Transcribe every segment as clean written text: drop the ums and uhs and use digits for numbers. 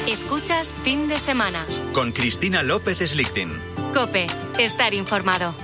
Escuchas Fin de Semana. Con Cristina López Slichting. COPE. Estar informado.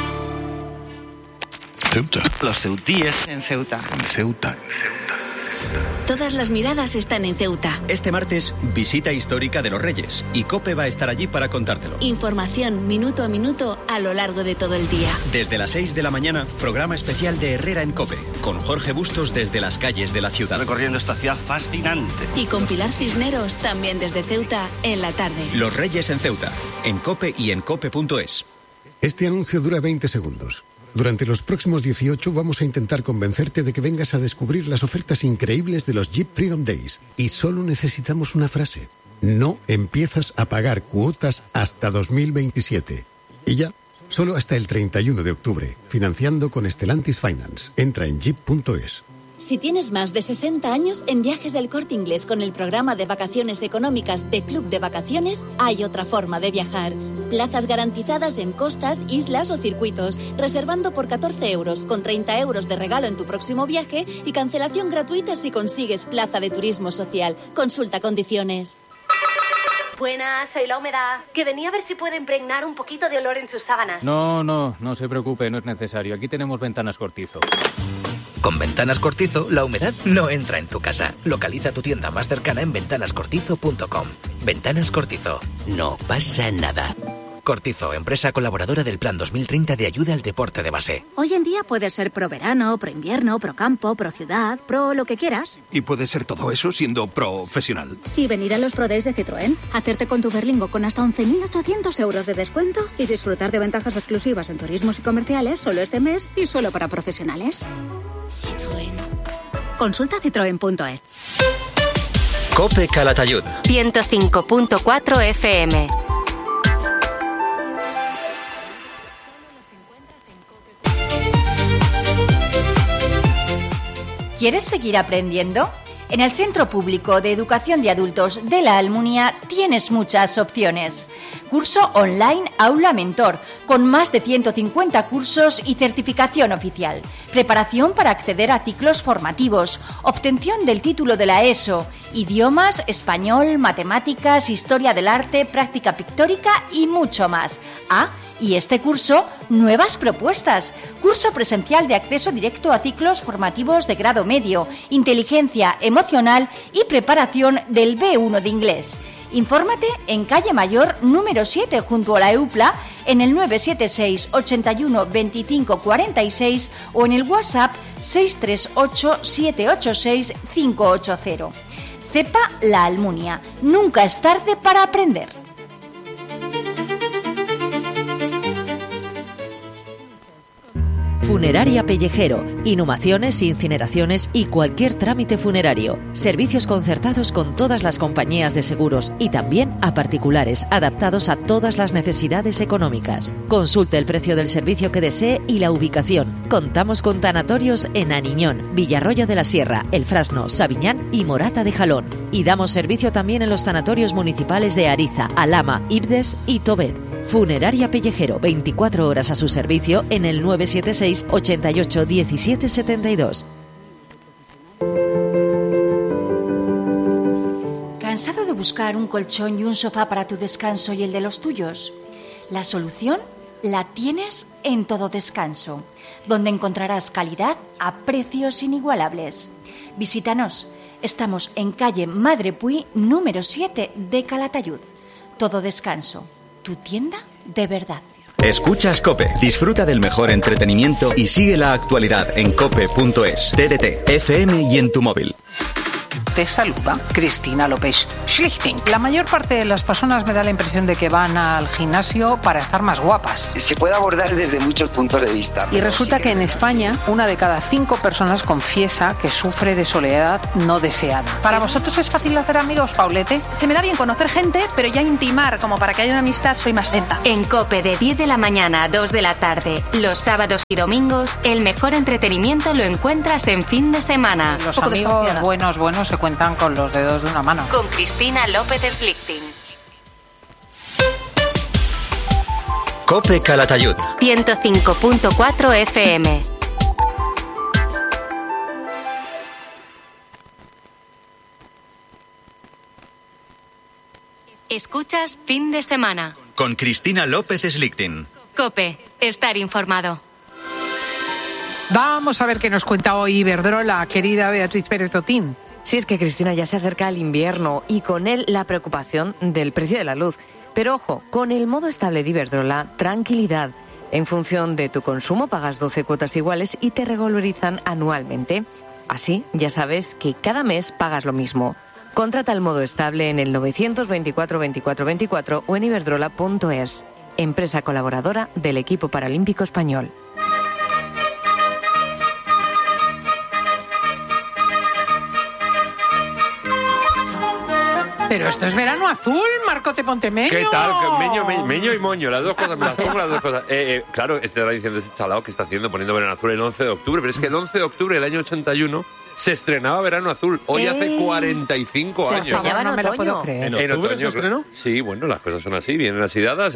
Ceuta. Los ceutíes. En Ceuta. En Ceuta. Todas las miradas están en Ceuta. Este martes, visita histórica de los Reyes. Y COPE va a estar allí para contártelo. Información minuto a minuto a lo largo de todo el día. Desde las 6 de la mañana, programa especial de Herrera en COPE. Con Jorge Bustos desde las calles de la ciudad. Recorriendo esta ciudad fascinante. Y con Pilar Cisneros también desde Ceuta en la tarde. Los Reyes en Ceuta. En COPE y en COPE.es. Este anuncio dura 20 segundos. Durante los próximos 18 vamos a intentar convencerte de que vengas a descubrir las ofertas increíbles de los Jeep Freedom Days. Y solo necesitamos una frase. No empiezas a pagar cuotas hasta 2027. Y ya, solo hasta el 31 de octubre. Financiando con Stellantis Finance. Entra en jeep.es. Si tienes más de 60 años, en Viajes del Corte Inglés con el programa de vacaciones económicas de Club de Vacaciones, hay otra forma de viajar. Plazas garantizadas en costas, islas o circuitos, reservando por 14 euros, con 30 euros de regalo en tu próximo viaje y cancelación gratuita si consigues plaza de turismo social. Consulta condiciones. Buenas, soy la humedad. Que venía a ver si puede impregnar un poquito de olor en sus sábanas. No se preocupe, no es necesario. Aquí tenemos Ventanas Cortizo. Con Ventanas Cortizo, la humedad no entra en tu casa. Localiza tu tienda más cercana en ventanascortizo.com. Ventanas Cortizo. No pasa nada. Cortizo, empresa colaboradora del Plan 2030 de ayuda al deporte de base. Hoy en día puedes ser pro verano, pro invierno, pro campo, pro ciudad, pro lo que quieras. Y puede ser todo eso siendo profesional. Y venir a los Pro Days de Citroën, hacerte con tu Berlingo con hasta 11.800 euros de descuento y disfrutar de ventajas exclusivas en turismos y comerciales solo este mes y solo para profesionales. Citroën. Consulta citroen.es. COPE Calatayud. 105.4 FM. ¿Quieres seguir aprendiendo? En el Centro Público de Educación de Adultos de la Almunia tienes muchas opciones. Curso online Aula Mentor, con más de 150 cursos y certificación oficial. Preparación para acceder a ciclos formativos. Obtención del título de la ESO. Idiomas, español, matemáticas, historia del arte, práctica pictórica y mucho más. Y este curso, nuevas propuestas. Curso presencial de acceso directo a ciclos formativos de grado medio, inteligencia emocional y preparación del B1 de inglés. Infórmate en Calle Mayor número 7 junto a la EUPLA en el 976 81 25 46 o en el WhatsApp 638 786 580. CEPA La Almunia. Nunca es tarde para aprender. Funeraria Pellejero, inhumaciones, incineraciones y cualquier trámite funerario. Servicios concertados con todas las compañías de seguros y también a particulares, adaptados a todas las necesidades económicas. Consulte el precio del servicio que desee y la ubicación. Contamos con tanatorios en Aniñón, Villarroya de la Sierra, El Frasno, Sabiñán y Morata de Jalón. Y damos servicio también en los tanatorios municipales de Ariza, Alhama, Ibdes y Tobet. Funeraria Pellejero, 24 horas a su servicio en el 976 88 17 72. ¿Cansado de buscar un colchón y un sofá para tu descanso y el de los tuyos? La solución la tienes en Todo Descanso, donde encontrarás calidad a precios inigualables. Visítanos. Estamos en calle Madre Puy, número 7 de Calatayud. Todo Descanso, tu tienda de verdad. Escuchas COPE. Disfruta del mejor entretenimiento y sigue la actualidad en cope.es, TDT, FM y en tu móvil. Te saluda Cristina López Slichting. La mayor parte de las personas me da la impresión de que van al gimnasio para estar más guapas. Se puede abordar desde muchos puntos de vista. Y resulta que en España, 1 de cada 5 personas confiesa que sufre de soledad no deseada. ¿Para vosotros es fácil hacer amigos, Paulete? Se me da bien conocer gente, pero ya intimar, como para que haya una amistad, soy más lenta. En COPE de 10 de la mañana a 2 de la tarde, los sábados y domingos, el mejor entretenimiento lo encuentras en fin de semana. Los amigos buenos se cuentan con los dedos de una mano. Con Cristina López Slichting. COPE Calatayud. 105.4 FM. Escuchas Fin de Semana. Con Cristina López Slichting. COPE. Estar informado. Vamos a ver qué nos cuenta hoy Iberdrola, querida Beatriz Pérez Otín. Sí, es que, Cristina, ya se acerca el invierno y con él la preocupación del precio de la luz. Pero ojo, con el modo estable de Iberdrola, tranquilidad. En función de tu consumo pagas 12 cuotas iguales y te revalorizan anualmente. Así, ya sabes que cada mes pagas lo mismo. Contrata el modo estable en el 924 24 24 o en iberdrola.es. Empresa colaboradora del equipo paralímpico español. Pero esto es verano azul, Marcote Pontemeño. ¿Qué tal? Meño y moño, las dos cosas, me las pongo las dos cosas. Claro, estará diciendo ese chalao que está haciendo poniendo verano azul el 11 de octubre, pero es que el 11 de octubre del año 81 se estrenaba verano azul. Hoy hace 45 años. No me lo puedo creer. ¿En otoño se estrenó? Sí, bueno, las cosas son así, vienen así dadas.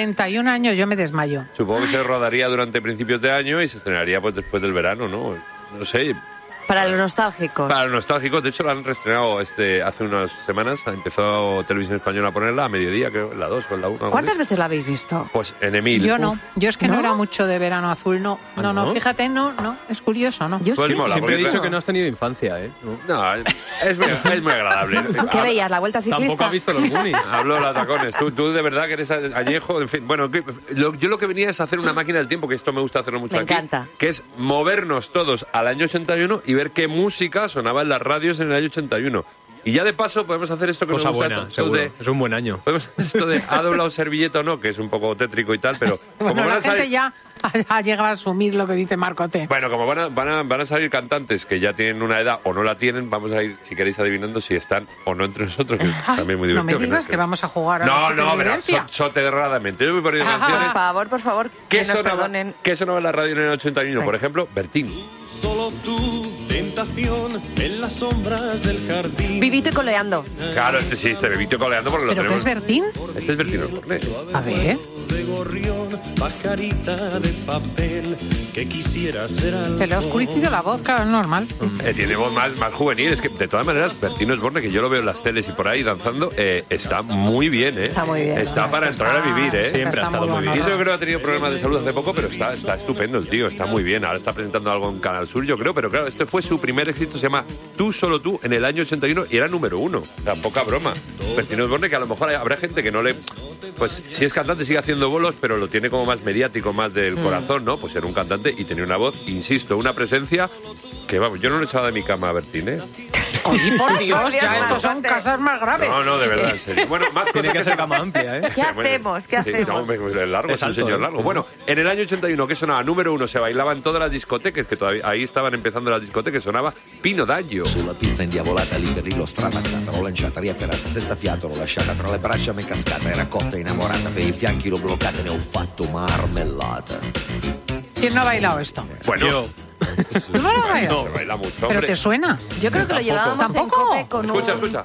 41 años, yo me desmayo. Supongo que se rodaría durante principios de año y se estrenaría pues después del verano, ¿no? No sé. Para los nostálgicos. Para los nostálgicos, de hecho la han reestrenado hace unas semanas. Empezó Televisión Española a ponerla a mediodía, creo, en la 2 o en la 1. ¿Cuántas veces la habéis visto? Pues en Emil. Yo no, yo es que no era mucho de verano azul, no. No, fíjate, no, es curioso, ¿no? Yo sí. Siempre he dicho que no has tenido infancia, ¿eh? No, es muy agradable. ¿Qué veías, la Vuelta Ciclista? Tampoco has visto los Goonies. Hablo de tacones. Tú de verdad que eres añejo, en fin. Bueno, yo lo que venía es hacer una máquina del tiempo, que esto me gusta hacerlo mucho aquí. Me encanta. Que es movernos todos al año 81 y ver qué música sonaba en las radios en el año 81. Y ya de paso podemos hacer esto que cosa nos gusta. Buena, seguro. Es un buen año. Podemos hacer esto de ha doblado servilleta o no, que es un poco tétrico y tal, pero bueno, como la gente ya ha llegado a asumir lo que dice Marcote. Bueno, como van a salir cantantes que ya tienen una edad o no la tienen, vamos a ir, si queréis, adivinando si están o no entre nosotros, que es también muy divertido. No me digas que vamos a jugar a No, verás, soterradamente. Yo me he ponido canciones. Por favor, que nos perdonen. ¿Qué sonaba en la radio en el 81? Por ejemplo, Bertín. Solo tu tentación en las sombras del jardín. Vivito y coleando. Claro, este Vivito y coleando porque lo tenemos. ¿Pero qué es Bertín? Este es Bertín Osborne. A ver. De gorrión, pajarita de papel, que quisiera ser algo. Se le ha oscurecido la voz, claro, es normal. Tiene voz más juvenil. Es que, de todas maneras, Bertín Osborne, que yo lo veo en las teles y por ahí danzando, está muy bien, ¿eh? Está muy bien. Está para entrar a vivir, ¿eh? Siempre ha estado muy bien. Y eso yo creo que ha tenido problemas de salud hace poco, pero está estupendo el tío, está muy bien. Ahora está presentando algo en Canal Sur, yo creo, pero claro, este fue su primer éxito, se llama Tú, solo tú, en el año 81 y era número 1. O sea, poca broma. Bertín Osborne, que a lo mejor habrá gente que no le... Pues si es cantante sigue haciendo bolos, pero lo tiene como más mediático, más del corazón, ¿no? Pues era un cantante y tenía una voz, insisto, una presencia que, vamos, yo no lo he echado de mi cama a Bertín, ¿eh? Oye, por Dios, ya estos son casas más graves. No, de verdad, en serio. Bueno, más tiene que ser cama amplia, ¿eh? ¿Qué hacemos? Sí, no, es largo, es un señor largo. Bueno, en el año 81, ¿qué sonaba? Número 1, se bailaba en todas las discotecas, que todavía ahí estaban empezando las discotecas, sonaba Pino Daggio. Sulla pista indiavolata, lì per lì l'ho stramazzata, l'ho lanciata, riafferrata, senza fiato, l'ho lasciata, tra le braccia m'è cascata, era cotta, innamorata, per i fianchi l'ho bloccata, ne ho fatto marmellata. ¿Quién no ha bailado esto? Bueno, yo. ¿Tú no lo has bailado? Se baila mucho, ¿Pero hombre. te suena? Yo creo que lo llevábamos ¿Tampoco? en COPE con Escucha.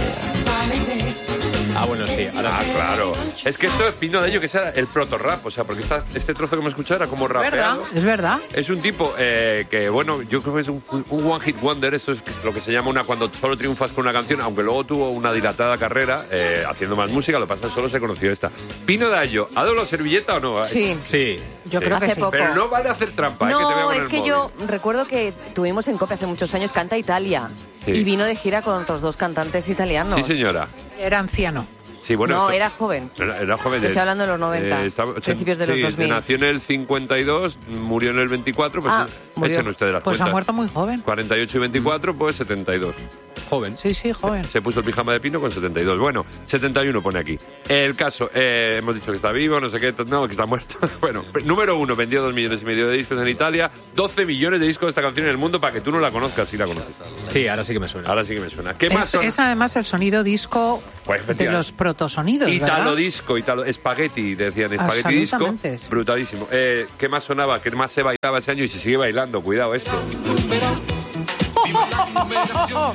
Ah, bueno, sí. Claro. Es que esto es Pino Daggio, que era el proto-rap, o sea, porque este trozo que hemos escuchado era como rapeado. Es verdad. Es un tipo que, bueno, yo creo que es un one hit wonder, eso es lo que se llama cuando solo triunfas con una canción, aunque luego tuvo una dilatada carrera haciendo más música, lo que pasa es que solo se conoció esta. Pino Daggio, ¿ha dado la servilleta o no? Sí. Yo creo que hace sí. poco. Pero no vale hacer trampa, No, que te veo con es el que móvil. yo recuerdo que tuvimos en COPE hace muchos años Canta Italia. Sí. Y vino de gira con otros dos cantantes italianos. Sí, señora. Era anciano. Sí, bueno, no, era joven. Era joven. Estoy hablando de los 90, principios de los 2000. Nació en el 52, murió en el 24, pues echen ustedes las Pues cuentas. ha muerto muy joven. 48 y 24, pues 72. Joven. Sí, joven. Se puso el pijama de pino con 72. Bueno, 71 pone aquí. El caso, hemos dicho que está vivo, no sé qué, no, que está muerto. Bueno, número 1, vendió 2,5 millones de discos en Italia, 12 millones de discos de esta canción en el mundo, para que tú no la conozcas, si la conoces. Sí, ahora sí que me suena. ¿Qué más son? Es además el sonido disco de los protosonidos, Italo disco, Spaghetti, decían, Spaghetti disco. Brutalísimo. ¿Qué más sonaba? ¿Qué más se bailaba ese año? Y se sigue bailando, cuidado esto.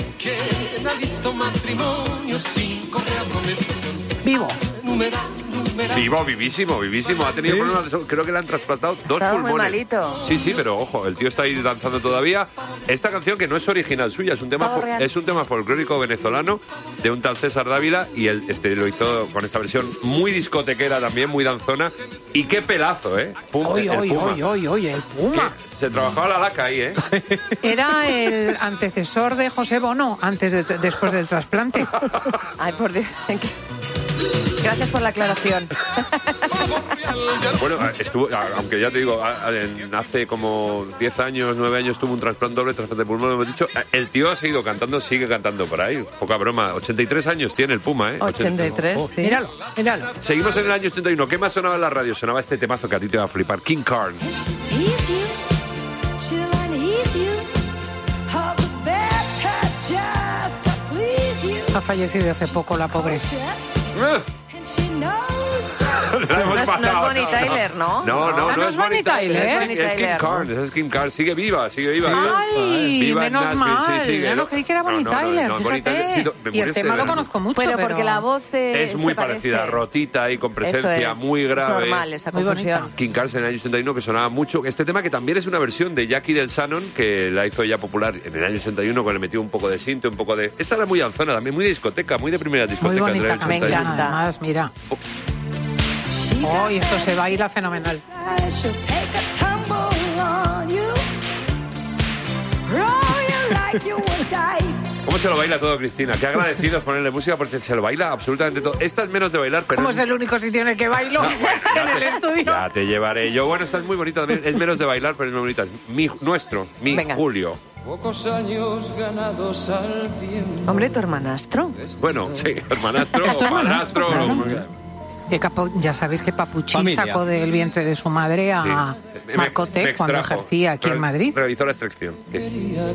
Vivo. Vivísimo. Ha tenido problemas, creo que le han trasplantado 2 pulmones. Muy malito. Sí, pero ojo, el tío está ahí danzando todavía. Esta canción que no es original suya, es un tema folclórico venezolano de un tal César Dávila y él lo hizo con esta versión muy discotequera también, muy danzona. Y qué pelazo, ¿eh? Oye, el Puma. Se trabajaba la laca ahí, ¿eh? Era el antecesor de José Bono después del trasplante. Ay, por Dios. Gracias por la aclaración. Bueno, aunque ya te digo, hace como 10 años, 9 años tuvo un trasplante de pulmón, lo hemos dicho. El tío ha seguido cantando, sigue cantando por ahí. Poca broma. 83 años tiene el Puma, ¿eh? 83, sí. Míralo. Seguimos en el año 81. ¿Qué más sonaba en la radio? Sonaba este temazo que a ti te va a flipar. King Carnes. Ha fallecido hace poco la pobre. La hemos matado. No es Bonnie Tyler, ¿no? No es Bonnie Tyler. Es Kim Carnes, sigue viva. Ay, viva menos mal. Sí, yo no creí que era Bonnie Tyler, fíjate. Y el tema lo conozco mucho, pero porque la voz es muy parecida, rotita y con presencia muy grave. Es normal esa confusión. King Carnes en el año 81, que sonaba mucho. Este tema que también es una versión de Jackie del Shannon, que la hizo ya popular en el año 81, que le metió un poco de synth, un poco de... Esta era muy danzona también, muy discoteca, muy de primera discoteca. Muy bonita, me encanta. Además, mira. Y esto se baila fenomenal. ¿Cómo se lo baila todo, Cristina? Qué agradecidos ponerle música porque se lo baila absolutamente todo. Esta es menos de bailar, pero... ¿Cómo es el único sitio en el que bailo? En el estudio. Ya te llevaré yo. Bueno, esta es muy bonita también. Es menos de bailar, pero es muy bonita. Es mi Julio. Pocos años ganados al tiempo. Hombre, ¿tu hermanastro? Bueno, sí, hermanastro o padrastro. Ya sabéis que Papuchín sacó del vientre de su madre a Marcote cuando ejercía aquí en Madrid. Realizó la extracción. Quería